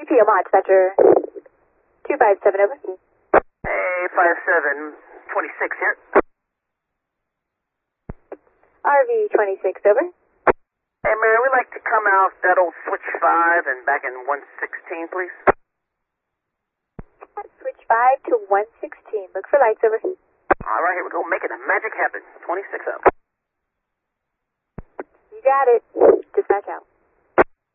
EPO mod, dispatcher 257 over. Hey, 5726 here. RV 26 over. Hey, man, we'd like to come out that old switch 5 and back in 116, please. Switch 5 to 116. Look for lights over. All right, here we go. Making the magic happen. 26 up. You got it. Dispatch out.